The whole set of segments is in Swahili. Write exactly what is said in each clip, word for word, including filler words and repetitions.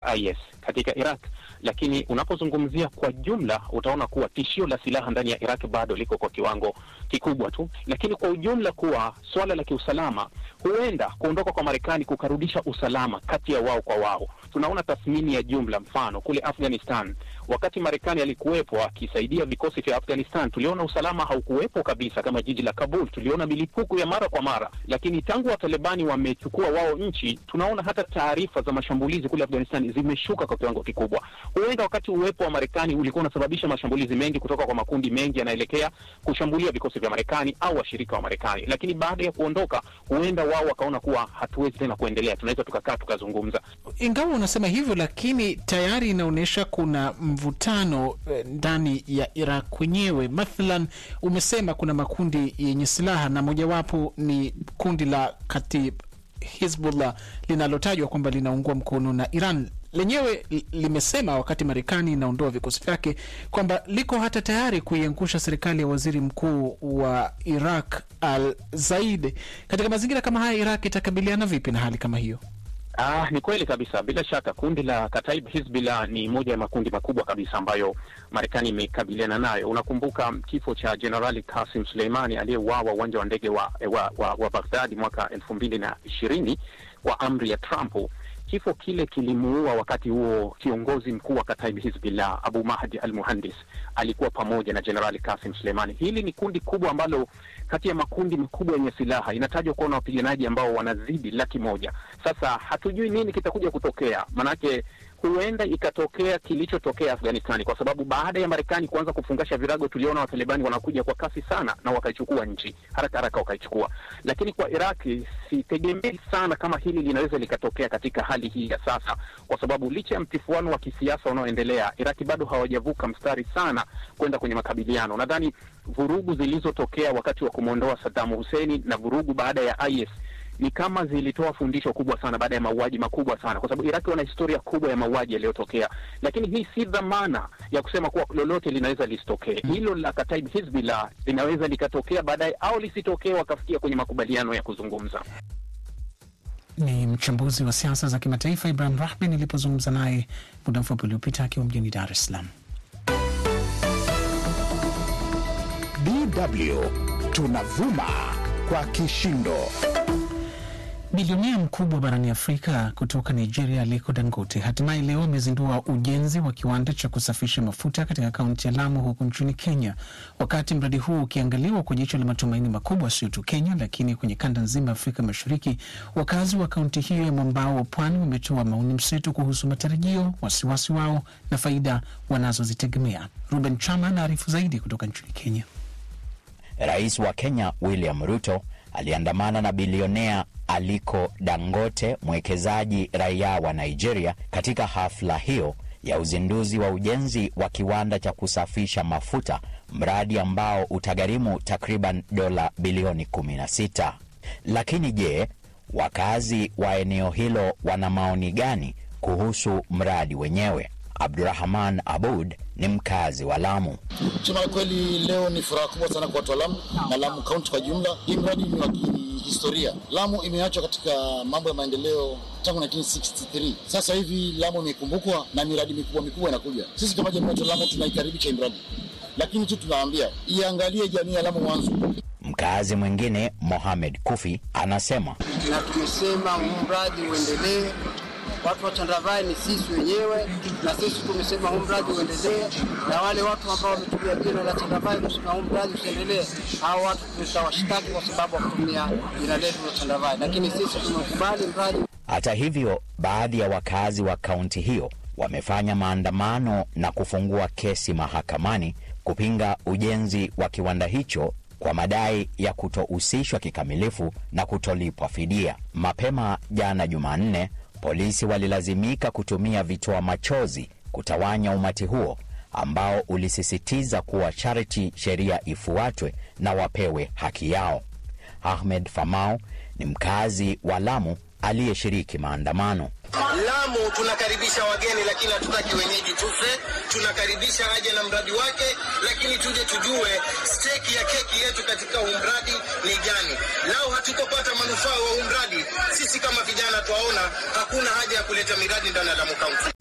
I S katika Iraq. Lakini unapozungumzia kwa jumla utaona kuwa tishio la silaha ndani ya Iraq bado liko kwa kiwango kikubwa tu. Lakini kwa ujumla kuwa swala la kiusalama huenda kuondoka kwa Marekani kukarudisha usalama kati ya wao kwa wao. Tunaona tathmini ya jumla, mfano kule Afghanistan wakati Marekani alikuwepo akisaidia vikosi vya Afghanistan, tuliona usalama haukuwepo kabisa kama jiji la Kabul, tuliona milipuko ya mara kwa mara. Lakini tangu wa Talibani wamechukua wao nchi, tunaona hata taarifa za mashambulizi kule Afghanistan zimeshuka kwa kiwango kikubwa. Huenda wakati uwepo wa Marekani ulikuwa unasababisha mashambulizi mengi kutoka kwa makundi mengi yanaelekea kushambulia vikosi vya Marekani au washirika wa Marekani. Lakini baada ya kuondoka huenda wao wakaona kuwa hatuwezi tena kuendelea, tunaweza tukakaa tukazungumza. Ingawa unasema hivyo, lakini tayari inaonyesha kuna mvutano ndani ya Iraq kwenyewe. Mathalan umesema kuna makundi yenye silaha na mojawapo ni kundi la Katib Hezbollah linalotajwa kwamba linaungwa mkono na Iran. Lenyewe limesema wakati Marekani inaondoa vikosi vyake kwamba liko hata tayari kuiangusha serikali ya waziri mkuu wa Iraq Al-Zaid. Katika mazingira kama haya Iraq itakabiliana vipi na hali kama hiyo? Ah, ni kweli kabisa. Bila shaka kundi la Kataib Hezbollah ni moja ya makundi makubwa kabisa ambayo Marekani imekabiliana nayo. Unakumbuka kifo cha Generali Qasim Soleimani aliyeuawa uwanja wa ndege wa, wa, wa, wa Baghdad mwaka elfu mbili na ishirini kwa amri ya Trump. Kifo kile kilimuua wakati huo kiongozi mkuu wa Kataib Hezbollah Abu Mahdi al-Muhandis alikuwa pamoja na Generali Qasim Soleimani. Hili ni kundi kubwa ambalo kati ya makundi makubwa yenye silaha, inatajwa kuwa na wapiganaji ambao wanazidi laki moja. Sasa hatujui nini kitakuja kutokea. Manake huenda ikatokea kilichotokea Afghanistan, kwa sababu baada ya Marekani kuanza kufungasha virago tuliona wa Taliban wanakuja kwa kasi sana na wakaichukua nchi haraka haraka wakaichukua. Lakini kwa Iraki sitegemei sana kama hili linaweza likatokea katika hali hii ya sasa, kwa sababu licha ya mtifuano wa kisiasa unaoendelea, Iraki bado hawajavuka mstari sana kwenda kwenye makabiliano. Nadhani vurugu zilizotokea wakati wa kumuondoa Saddam Hussein na vurugu baada ya I S ni kama zilitoa fundisho kubwa sana baada ya mauaji makubwa sana, kwa sababu Iraki wana historia kubwa ya mauaji yaliyotokea. Lakini hii si dhamana ya kusema kuwa lolote linaweza lisitokee. Hilo la Kataib Hezbollah linaweza likatokea baadaye au lisitokee wakafikia kwenye makubaliano ya kuzungumza. Ni mchambuzi wa siasa za kimataifa Ibrahim Rahbi nilipozungumza naye muda mfupi uliopita akiwa mjini Dar es Salaam. D W tunavuma kwa kishindo. Bilionea mkubwa barani Afrika kutoka Nigeria Aliko Dangote hatimaye leo amezindua ujenzi wa kiwanda cha kusafisha mafuta katika kaunti ya Lamu huko nchini Kenya. Wakati mradi huu ukiangaliwa kwa jicho la matumaini makubwa sio tu Kenya lakini kwenye kanda nzima Afrika Mashariki, wakazi wa kaunti hiyo ya mwambao wa pwani wametoa maoni mseto kuhusu matarajio, wasiwasi wao na faida wanazozitegemea. Ruben Chama anaarifu zaidi kutoka nchini Kenya. Rais wa Kenya William Ruto aliandamana na bilionea Aliko Dangote, mwekezaji raia wa Nigeria, katika hafla hiyo ya uzinduzi wa ujenzi wa kiwanda cha kusafisha mafuta, mradi ambao utagharimu takriban dola bilioni kumi na sita. Lakini je, wakazi wa eneo hilo wana maoni gani kuhusu mradi wenyewe? Abdurrahman Abud ni mkazi wa Lamu. Kusema kweli leo ni furaha kubwa sana kwa watu wa Lamu na Lamu County kwa jumla. Hii mradi ni wa historia. Lamu imeachwa katika mambo ya maendeleo tangu nineteen sixty-three. Sasa hivi Lamu imekumbukwa na miradi mikubwa mikubwa inakuja. Sisi kama jamii ya Lamu tunaikaribisha mradi. Lakini tu tunaambia iangalie jamii ya Lamu mwanzo. Mkazi mwingine Mohamed Kufi anasema, na tumesema mradi uendelee. Watu wa Chandravai ni sisi wenyewe, na sisi tumesema huu mradi uendelee, na wale watu ambao wametumia jina la Chandravai kusema huu mradi usiendelee, hao watu tutawashtaki kwa sababu ya kutumia jina letu la Chandravai, lakini sisi tumekubali mradi. Hata hivyo, baadhi ya wakazi wa kaunti hiyo wamefanya maandamano na kufungua kesi mahakamani kupinga ujenzi wa kiwanda hicho kwa madai ya kutohusishwa kikamilifu na kutolipwa fidia. Mapema jana Jumanne, polisi walilazimika kutumia vitoa machozi kutawanya umati huo ambao ulisisitiza kuwa sharti sheria ifuatwe na wapewe haki yao. Ahmed Famau ni mkazi wa Lamu aliyeshiriki maandamano. Lamu tunakaribisha wageni lakini hatutaki wenyeji tufe. Tunakaribisha aje na mradi wake, lakini tuje tujue stake ya keki yetu katika huu mradi ni gani. Lao hatutopata manufaa wa huu mradi, sisi kama vijana tuwaona hakuna haja ya kuleta miradi ndani ya Lamu County.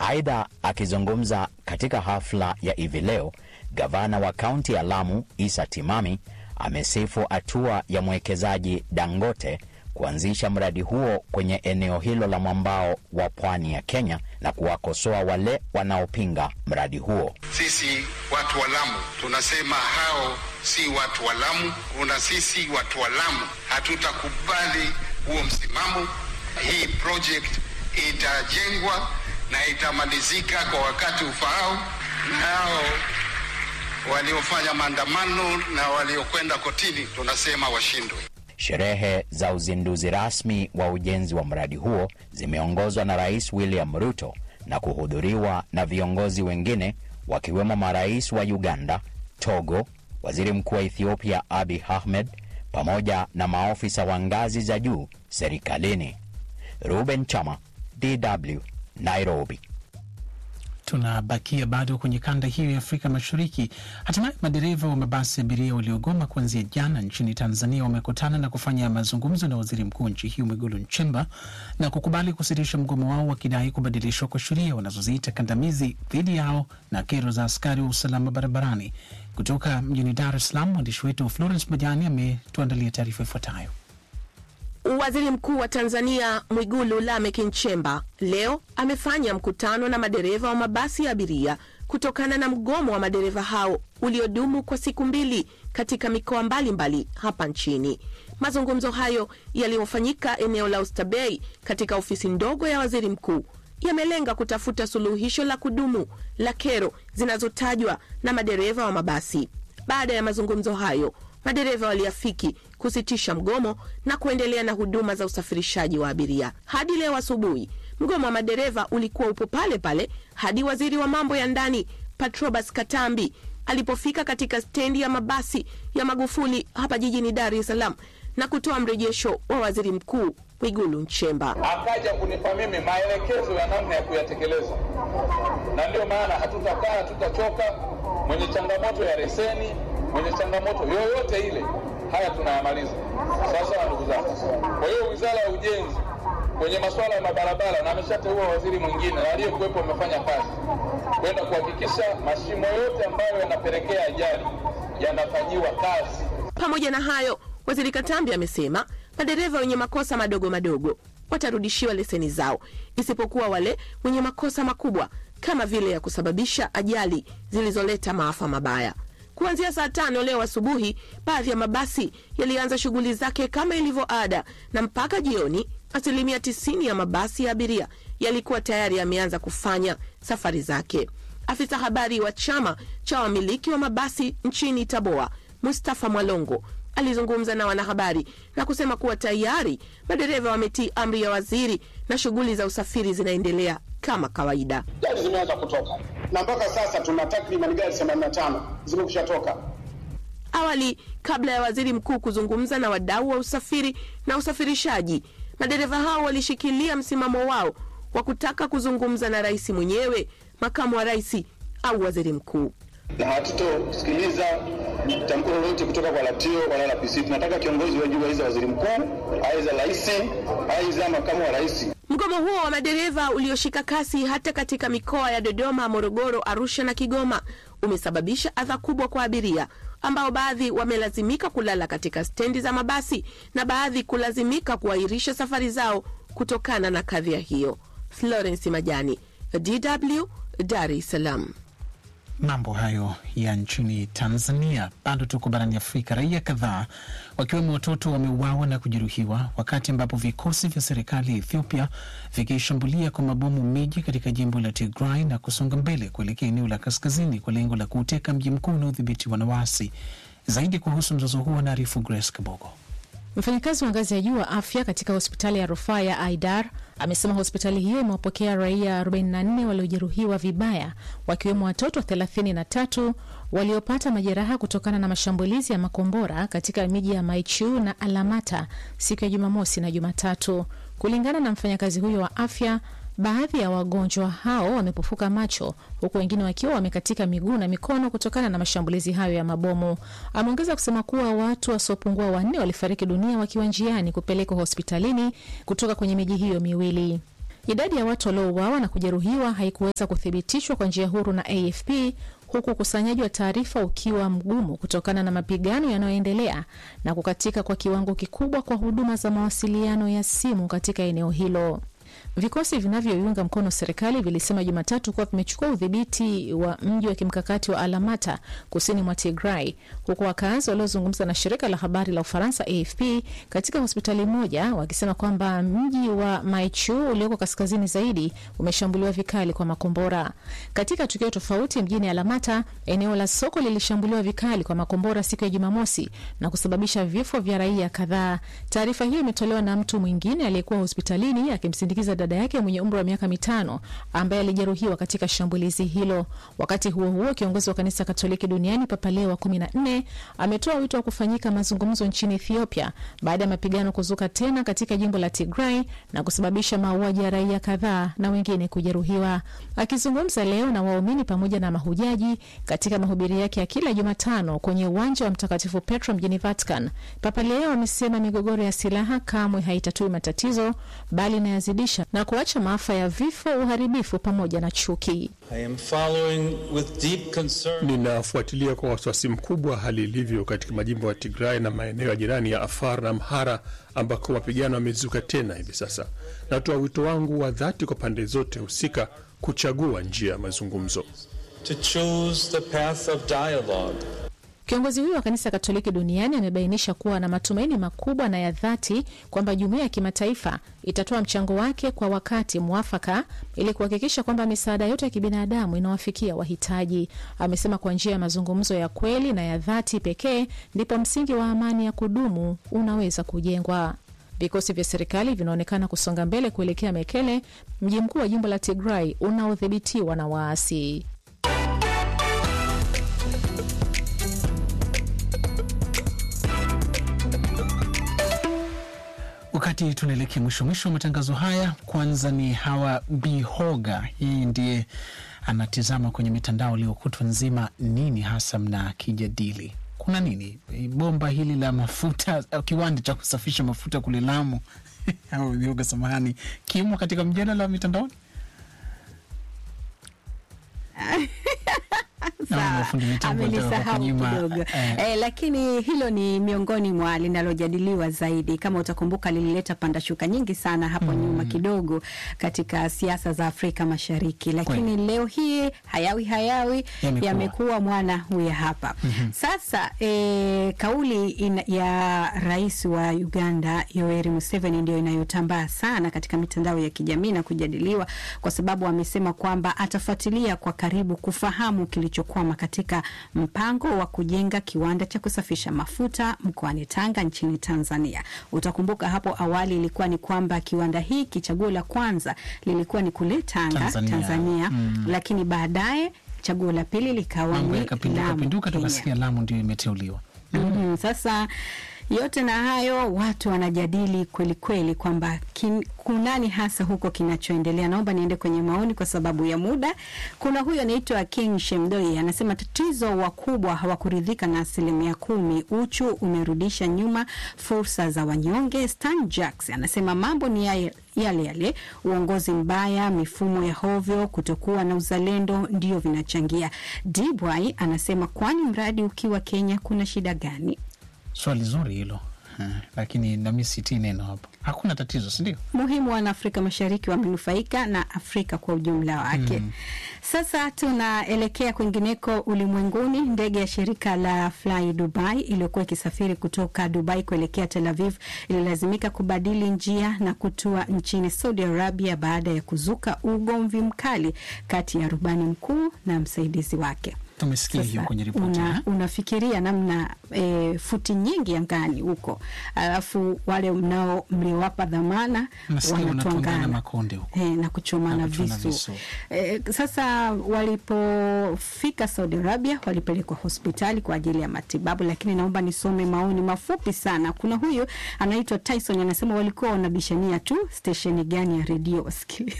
Aidha, akizungumza katika hafla ya hivi leo, gavana wa kaunti ya Lamu Issa Timami amesifu hatua ya mwekezaji Dangote kuanzisha mradi huo kwenye eneo hilo la mwambao wa pwani ya Kenya na kuwakosoa wale wanaopinga mradi huo. Sisi watu wa Lamu tunasema hao si watu wa Lamu, kuna sisi watu wa Lamu hatutakubali huo msimamo. Hii project itajengwa na itamalizika kwa wakati ufaao. Nao waliofanya maandamano na waliokwenda kotini tunasema washindwe. Sherehe za uzinduzi rasmi wa ujenzi wa mradi huo zimeongozwa na Rais William Ruto na kuhudhuriwa na viongozi wengine wakiwemo marais wa Uganda, Togo, Waziri Mkuu wa Ethiopia Abiy Ahmed pamoja na maofisa wa ngazi za juu serikalini. Ruben Chama, D W, Nairobi. Tunabakia bado kwenye kanda hiyo ya Afrika Mashariki. Hatimaye madereva wa mabasi ya abiria waliogoma kuanzia jana nchini Tanzania wamekutana na kufanya mazungumzo na waziri mkuu nchi hiyo Mwigulu Nchemba na kukubali kusitisha mgomo wao, wakidai kubadilishwa kwa sheria wanazoziita kandamizi dhidi yao na kero za askari wa usalama barabarani. Kutoka mjini Dar es Salaam, mwandishi wetu Florence Majani ametuandalia taarifa ifuatayo. Waziri Mkuu wa Tanzania Mwigulu Lameck Nchemba leo amefanya mkutano na madereva wa mabasi ya abiria kutokana na mgomo wa madereva hao uliodumu kwa siku mbili katika mikoa mbalimbali hapa nchini. Mazungumzo hayo yaliyofanyika eneo la Oysterbay katika ofisi ndogo ya waziri mkuu yamelenga kutafuta suluhisho la kudumu la kero zinazotajwa na madereva wa mabasi. Baada ya mazungumzo hayo, madereva waliafiki kusitisha mgomo na kuendelea na huduma za usafirishaji wa abiria. Hadi leo asubuhi, mgomo wa madereva ulikuwa upo pale pale hadi waziri wa mambo ya ndani Patrobas Katambi alipofika katika stendi ya mabasi ya Magufuli hapa jijini Dar es Salaam na kutoa mrejesho wa waziri mkuu Mwigulu Nchemba. Akaja kunipa mimi maelekezo ya namna ya kuyatekeleza. Na ndio maana hatutakaa, hatutachoka. Mwenye changamoto ya leseni, mwenye changamoto yoyote ile, haya tunayamaliza. Sasa ndugu zangu, kwa hiyo Wizara ya Ujenzi kwenye masuala ya mabarabara, na ameshateua waziri mwingine na aliyekuwepo amefanya kazi kwenda kuhakikisha mashimo yote ambayo yanapelekea ajali yanafanyiwa kazi. Pamoja na hayo, waziri Katambi amesema madereva wenye makosa madogo madogo watarudishiwa leseni zao, isipokuwa wale wenye makosa makubwa kama vile ya kusababisha ajali zilizoleta maafa mabaya. Kuanzia saa tano leo asubuhi, baadhi ya mabasi yalianza shughuli zake kama ilivyo ada, na mpaka jioni asilimia tisini ya mabasi ya abiria yalikuwa tayari yameanza kufanya safari zake. Afisa habari wa chama cha wamiliki wa mabasi nchini Taboa, Mustafa Mwalongo, alizungumza na wanahabari na kusema kuwa tayari madereva wametii amri ya waziri na shughuli za usafiri zinaendelea kama kawaida. Gari zimeanza kutoka na mpaka sasa tuna takriban gari themanini na tano zimekushatoka. Awali, kabla ya waziri mkuu kuzungumza na wadau wa usafiri na usafirishaji, madereva hao walishikilia msimamo wao wa kutaka kuzungumza na rais mwenyewe, makamu wa rais au waziri mkuu. Na hatutosikiliza tamko lolote kutoka kwa Latio wala R P C. Tunataka kiongozi wa juu, aidha waziri mkuu, aidha rais, aidha makamu wa rais. Mgomo huo wa madereva ulioshika kasi hata katika mikoa ya Dodoma, Morogoro, Arusha na Kigoma umesababisha adha kubwa kwa abiria ambao baadhi wamelazimika kulala katika stendi za mabasi na baadhi kulazimika kuahirisha safari zao kutokana na kadhia hiyo. Florence Majani, D W, Dar es Salaam. Mambo hayo ya nchini Tanzania. Bado tuko barani Afrika. Raia kadhaa wakiwemo watoto wameuawa na kujeruhiwa wakati ambapo vikosi vya serikali ya Ethiopia vikishambulia kwa mabomu miji katika jimbo la Tigray na kusonga mbele kuelekea eneo la kaskazini kwa lengo la kuuteka mji mkuu na udhibiti na waasi. Zaidi kuhusu mzozo huo na arifu Grace Kabogo. Mfanyakazi wa ngazi ya juu wa afya katika hospitali ya rufaa ya Aidar amesema hospitali hiyo imewapokea raia arobaini na nne waliojeruhiwa vibaya, wakiwemo watoto thelathini na tatu waliopata majeraha kutokana na mashambulizi ya makombora katika miji ya Maichu na Alamata siku ya Jumamosi na Jumatatu. Kulingana na mfanyakazi huyo wa afya, baadhi ya wagonjwa hao wamepofuka macho, huku wengine wakiwa wamekatika miguu na mikono kutokana na mashambulizi hayo ya mabomu. Ameongeza kusema kuwa watu wasiopungua wanne walifariki dunia wakiwa njiani kupelekwa hospitalini kutoka kwenye miji hiyo miwili. Idadi ya watu waliouawa na kujeruhiwa haikuweza kuthibitishwa kwa njia huru na A F P, huku ukusanyaji wa taarifa ukiwa mgumu kutokana na mapigano yanayoendelea na kukatika kwa kiwango kikubwa kwa huduma za mawasiliano ya simu katika eneo hilo. Vikosi vinavyoiunga mkono serikali vilisema Jumatatu kuwa vimechukua udhibiti wa mji wa kimkakati wa Alamata kusini mwa Tigray, huku wakazi waliozungumza na shirika la habari la Ufaransa A F P katika hospitali moja wakisema kwamba mji wa Maichu ulioko kaskazini zaidi umeshambuliwa vikali kwa makombora. Katika tukio tofauti mjini Alamata, eneo la soko lilishambuliwa vikali kwa makombora siku ya Jumamosi na kusababisha vifo vya raia kadhaa. Taarifa hiyo imetolewa na mtu mwingine aliyekuwa hospitalini akimsindikiza dada yake mwenye umri wa miaka mitano ambaye alijeruhiwa katika shambulizi hilo. Wakati huo huo, kiongozi wa kanisa Katoliki duniani Papa Leo wa kumi na nne ametoa wito wa kufanyika mazungumzo nchini Ethiopia baada ya mapigano kuzuka tena katika jimbo la Tigray na kusababisha mauaji ya raia kadhaa na wengine kujeruhiwa. Akizungumza leo na waumini pamoja na mahujaji katika mahubiri yake ya kila Jumatano kwenye uwanja wa Mtakatifu Petro mjini Vatican, Papa Leo amesema migogoro ya silaha kamwe haitatui matatizo bali inayazidisha na kuacha maafa ya vifo, uharibifu pamoja na chuki. I am following with deep concern. Ninafuatilia kwa wasiwasi mkubwa hali ilivyo katika majimbo ya Tigray na maeneo ya jirani ya Afar na Amhara ambako mapigano yamezuka tena hivi sasa. Natoa wito wangu wa dhati kwa pande zote husika kuchagua njia ya mazungumzo. To choose the path of dialogue. Kiongozi huyo wa kanisa Katoliki duniani amebainisha kuwa na matumaini makubwa na ya dhati kwamba jumuiya ya kimataifa itatoa mchango wake kwa wakati mwafaka ili kuhakikisha kwamba misaada yote ya kibinadamu inawafikia wahitaji. Amesema kwa njia ya mazungumzo ya kweli na ya dhati pekee ndipo msingi wa amani ya kudumu unaweza kujengwa. Vikosi vya serikali vinaonekana kusonga mbele kuelekea Mekele, mji mkuu wa jimbo la Tigray unaodhibitiwa na waasi. Wakati tunaelekea mwisho mwisho matangazo haya, kwanza ni Hawa Bihoga. Yeye ndiye anatizama kwenye mitandao leo kutwa nzima, nini hasa mna kijadili? Kuna nini? Bomba hili la mafuta, kiwanda cha kusafisha mafuta kule Lamu. Hawa Bihoga, samahani, kimo katika mjadala wa mitandao? Sawa, amenisahau kidogo eh. Eh, lakini hilo ni miongoni mwa linalojadiliwa zaidi. Kama utakumbuka lilileta panda shuka nyingi sana hapo mm. nyuma kidogo katika siasa za Afrika Mashariki, lakini Kwe. leo hii hayawi hayawi yamekuwa mwana huya hapa mm-hmm. Sasa eh, kauli ina, ya rais wa Uganda Yoweri Museveni ndio inayotambaa sana katika mitandao ya kijamii na kujadiliwa, kwa sababu amesema kwamba atafuatilia kwa karibu kufahamu kilichokwama katika mpango wa kujenga kiwanda cha kusafisha mafuta mkoani Tanga nchini Tanzania. Utakumbuka hapo awali ilikuwa ni kwamba kiwanda hiki chaguo la kwanza lilikuwa ni kule Tanga, Tanzania, Tanzania mm. lakini baadaye chaguo la pili likawa ni Lamu. Tukasikia Lamu ndio imeteuliwa. Mm-hmm. Sasa yote na hayo watu wanajadili kweli kweli kwamba kunani hasa huko kinachoendelea. Naomba niende kwenye maoni kwa sababu ya muda. Kuna huyo anaitwa King Shemdoi anasema tatizo wakubwa hawakuridhika na asilimia kumi. Uchu umerudisha nyuma fursa za wanyonge. Stan Jacks anasema mambo ni ya yale yale, uongozi mbaya, mifumo ya hovyo, kutokuwa na uzalendo ndio vinachangia. Dibwai anasema kwani mradi ukiwa Kenya kuna shida gani? Swali zuri hilo. Ha, lakini na mimi siti neno hapo. Hakuna tatizo, si ndio? Muhimu wana Afrika Mashariki wamenufaika na Afrika kwa ujumla wake. Mm. Sasa tunaelekea kwingineko ulimwenguni. Ndege ya shirika la Fly Dubai iliyokuwa ikisafiri kutoka Dubai kuelekea Tel Aviv ililazimika kubadili njia na kutua nchini Saudi Arabia baada ya kuzuka ugomvi mkali kati ya rubani mkuu na msaidizi wake. Tumesikia hiyo kwenye ripoti. Una, unafikiria namna e, futi nyingi angani huko. Alafu wale mnao mliowapa dhamana wanatuangana makonde huko. E, na kuchomana visu. visu. E, sasa walipofika Saudi Arabia walipelekwa hospitali kwa ajili ya matibabu, lakini naomba nisome maoni mafupi sana. Kuna huyu anaitwa Tyson anasema walikuwa wanabishania tu stesheni gani ya redio wasikilize.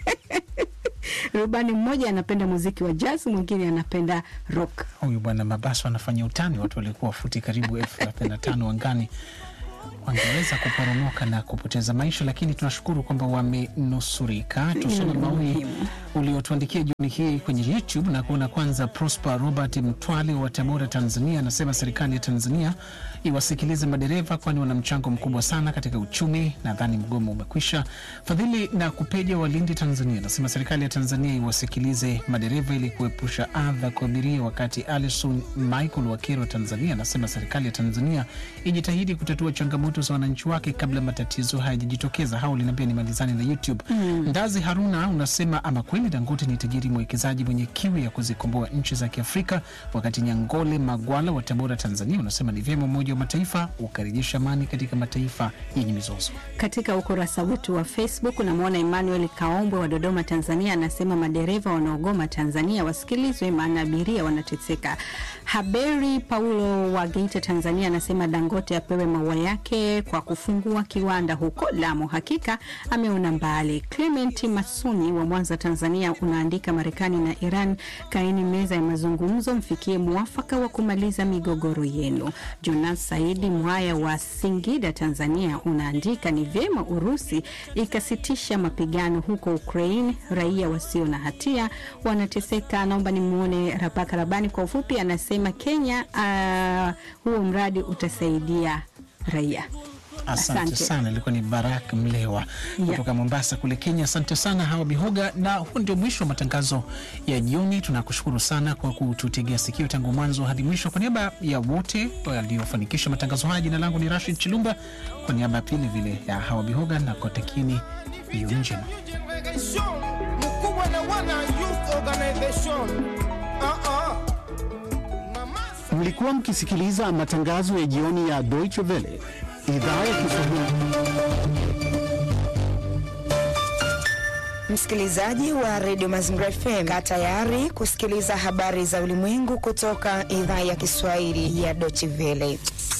Rubani mmoja anapenda muziki wa jazz, mwingine anapenda rock. Huyu bwana Mabaso anafanya utani, watu walikuwa futi karibu elfu thelathini na tano angani wangeweza kuporomoka na kupoteza maisha, lakini tunashukuru kwamba wamenusurika. Tusome maoni uliotuandikia jioni hii kwenye YouTube na kuona kwanza. Prosper Robert Mtwale wa Tabora, Tanzania, anasema serikali ya Tanzania iwasikilize madereva kwani wana mchango mkubwa sana katika uchumi. Nadhani mgomo umekwisha. Fadhili na Kupeja wa Lindi, Tanzania, anasema serikali ya Tanzania iwasikilize madereva ili kuepusha adha kwa abiria. Wakati Alison Michael wa Kero, Tanzania, anasema serikali ya Tanzania ijitahidi kutatua changamoto za wananchi wake kabla matatizo hayajitokeza. Hao linambia ni malizani na YouTube. Mm. Ndazi Haruna unasema ama kweli Dangote ni tajiri mwekezaji mwenye kiu ya kuzikomboa nchi za Kiafrika. Wakati Nyangole Magwala wa Tabora, Tanzania, unasema ni vyema Umoja wa Mataifa ukarejesha amani katika mataifa yenye mizozo. Katika ukurasa wetu wa Facebook unamwona Emmanuel Kaombwe wa Dodoma, Tanzania, anasema madereva wanaogoma Tanzania wasikilizwe maana abiria wanateseka. Haberi Paulo wa Geita, Tanzania, anasema Dangote apewe maua yake kwa kufungua kiwanda huko Lamu, hakika ameona mbali. Clement Masuni wa Mwanza, Tanzania, unaandika Marekani na Iran kaini meza ya mazungumzo mfikie muafaka wa kumaliza migogoro yenu. Jonas Saidi Mwaya wa Singida, Tanzania, unaandika ni vyema Urusi ikasitisha mapigano huko Ukraine, raia wasio na hatia wanateseka. Naomba nimuone Rabaka Rabani kwa ufupi, anasema Kenya uh, huo mradi utasaidia raia. Asante, asante sana. Ilikuwa ni Barak Mlewa kutoka yeah. Mombasa kule Kenya. Asante sana Hawa Bihoga, na huo ndio mwisho wa matangazo ya jioni. Tunakushukuru sana kwa kututegea sikio tangu mwanzo hadi mwisho. Kwa niaba ya wote waliofanikisha matangazo haya, jina langu ni Rashid Chilumba. Kwa niaba pili vile ya Hawa Bihoga na kotekini jioni njema. Mkubwa na wana youth organization. Uh-uh. Mlikuwa mkisikiliza matangazo ya jioni ya Deutsche Welle, idhaa ya Kiswahili. Msikilizaji wa Radio Mazingira F M, kaa tayari kusikiliza habari za ulimwengu kutoka idhaa ya Kiswahili ya Deutsche Welle.